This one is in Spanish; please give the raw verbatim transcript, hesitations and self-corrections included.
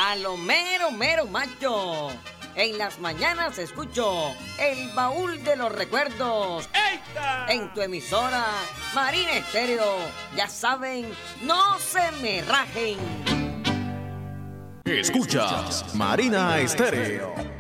a lo mero, mero macho. En las mañanas escucho el baúl de los recuerdos. ¡Eita! En tu emisora, Marina Estéreo. Ya saben, no se me rajen. Escuchas Marina Estéreo.